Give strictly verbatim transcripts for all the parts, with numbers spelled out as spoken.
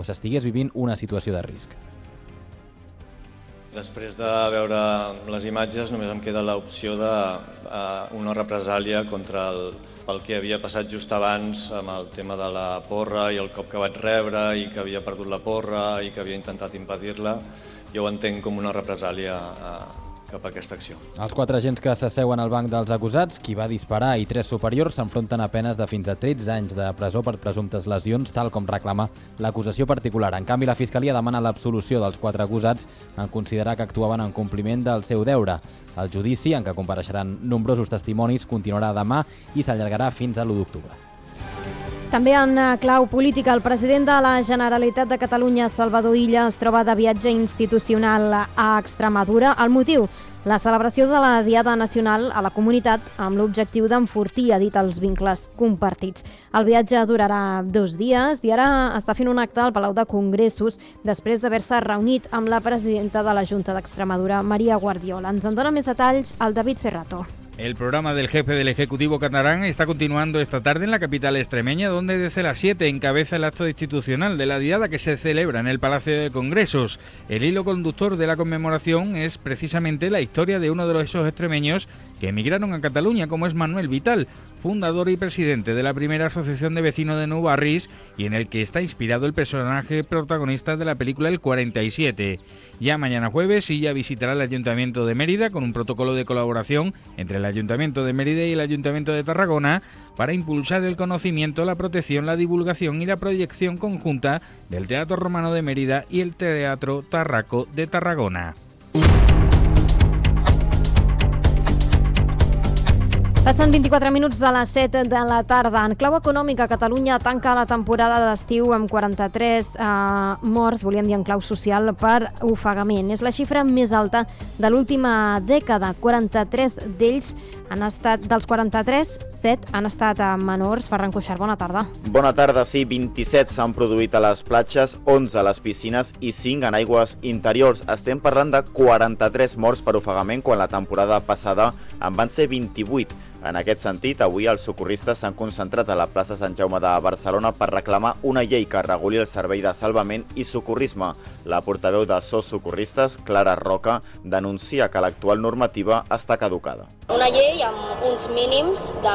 o s'estigués vivint una situació de risc. Després de veure les imatges només em queda l'opció d'una represàlia contra el, pel que havia passat just abans amb el tema de la porra i el cop que vaig rebre i que havia perdut la porra i que havia intentat impedir-la. Jo ho entenc com una represàlia eh, cap a aquesta acció. Els quatre agents que s'asseuen al banc dels acusats, qui va disparar i tres superiors, s'enfronten a penes de fins a tretze anys de presó per presumptes lesions, tal com reclama l'acusació particular. En canvi, la Fiscalia demana l'absolució dels quatre acusats en considerar que actuaven en compliment del seu deure. El judici, en què compareixeran nombrosos testimonis, continuarà demà i s'allargarà fins a l'u d'octubre. També en clau política, el president de la Generalitat de Catalunya, Salvador Illa, es troba de viatge institucional a Extremadura. El motiu? La celebració de la Diada Nacional a la comunitat amb l'objectiu d'enfortir, ha dit, els vincles compartits. El viatge durarà dos dies i ara està fent un acte al Palau de Congressos després d'haver-se reunit amb la presidenta de la Junta d'Extremadura, María Guardiola. Ens en dona més detalls el David Ferrato. El programa del jefe del Ejecutivo catalán está continuando esta tarde en la capital extremeña, donde desde las siete encabeza el acto institucional de la Diada que se celebra en el Palacio de Congresos. El hilo conductor de la conmemoración es precisamente la historia de uno de esos extremeños que emigraron a Cataluña, como es Manuel Vital, fundador y presidente de la primera asociación de vecinos de Nou Barris, y en el que está inspirado el personaje protagonista de la película El cuarenta y siete. Ya mañana jueves Illa visitará el Ayuntamiento de Mérida con un protocolo de colaboración entre el Ayuntamiento de Mérida y el Ayuntamiento de Tarragona para impulsar el conocimiento, la protección, la divulgación y la proyección conjunta del Teatro Romano de Mérida y el Teatro Tarraco de Tarragona. Passen vint-i-quatre minuts de les set de la tarda. En clau econòmica, Catalunya tanca la temporada d'estiu amb quaranta-tres eh, morts, volíem dir en clau social, per ofegament. És la xifra més alta de l'última dècada. quaranta-tres d'ells han estat, dels quaranta-tres, set han estat menors. Ferran Cuixart, bona tarda. Bona tarda, sí. vint-i-set s'han produït a les platges, onze a les piscines i cinc en aigües interiors. Estem parlant de quaranta-tres morts per ofegament, quan la temporada passada en van ser vint-i-vuit. En aquest sentit, avui els socorristes s'han concentrat a la plaça Sant Jaume de Barcelona per reclamar una llei que reguli el servei de salvament i socorrisme. La portaveu de SOS Socorristes, Clara Roca, denuncia que l'actual normativa està caducada. Una llei amb uns mínims de,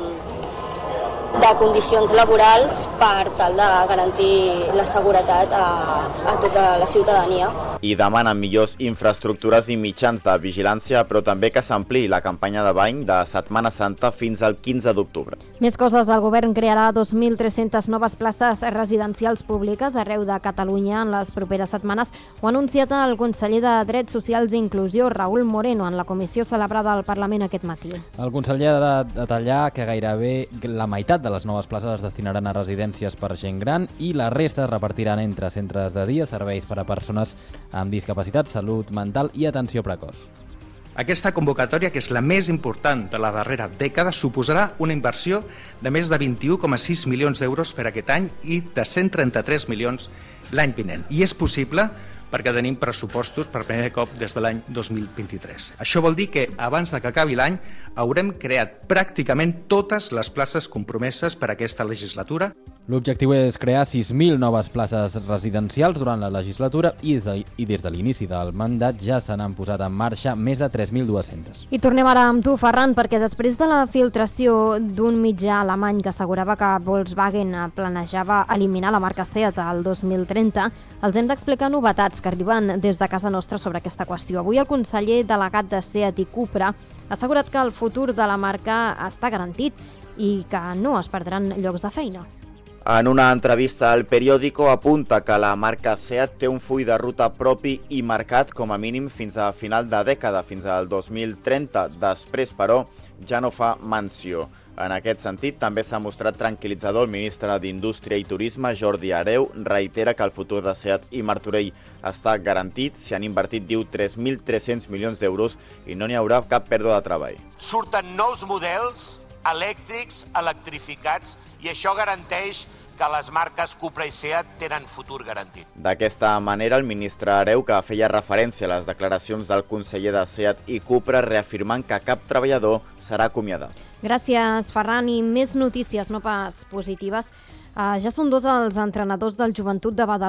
de condicions laborals per tal de garantir la seguretat a, a tota la ciutadania. I demanen millors infraestructures i mitjans de vigilància, però també que s'ampliï la campanya de bany de Setmana Santa fins al quinze d'octubre. Més coses. El govern crearà dos mil tres-centes noves places residencials públiques arreu de Catalunya en les properes setmanes. Ho ha anunciat el conseller de Drets Socials i Inclusió, Raúl Moreno, en la comissió celebrada al Parlament aquest matí. El conseller ha de detallar que gairebé la meitat de les noves places es destinaran a residències per gent gran i la resta es repartiran entre centres de dia, serveis per a persones amb discapacitat, salut mental i atenció precoç. Aquesta convocatòria, que és la més important de la darrera dècada, suposarà una inversió de més de vint-i-u coma sis milions d'euros per aquest any i de cent trenta-tres milions l'any vinent. I és possible perquè tenim pressupostos per primer cop des de l'any dos mil vint-i-tres. Això vol dir que abans de que acabi l'any haurem creat pràcticament totes les places compromeses per a aquesta legislatura. L'objectiu és crear sis mil noves places residencials durant la legislatura i des de, i des de l'inici del mandat ja se n'han posat en marxa més de tres mil dues-centes. I tornem ara amb tu, Ferran, perquè després de la filtració d'un mitjà alemany que assegurava que Volkswagen planejava eliminar la marca Seat al dos mil trenta, els hem d'explicar novetats que arriben des de casa nostra sobre aquesta qüestió. Avui el conseller delegat de Seat i Cupra ha assegurat que el futur de la marca està garantit i que no es perdran llocs de feina. En una entrevista al periòdico apunta que la marca Seat té un full de ruta propi i marcat com a mínim fins a final de dècada, fins al dos mil trenta. Després, però, ja no fa menció. En aquest sentit, també s'ha mostrat tranquil·litzador el ministre d'Indústria i Turisme, Jordi Hereu, reitera que el futur de Seat i Martorell està garantit. S'hi han invertit, diu, tres mil tres-cents milions d'euros i no n'hi haurà cap pèrdua de treball. Surten nous models elèctrics, electrificats, i això garanteix que les marques Cupra i Seat tenen futur garantit. D'aquesta manera, el ministre Hereu, que feia referència a les declaracions del conseller de Seat i Cupra, reafirmant que cap treballador serà acomiadat. Gràcies, Ferran. I més notícies, no pas positives. Uh, ja són dos els entrenadors del Joventut de Badalona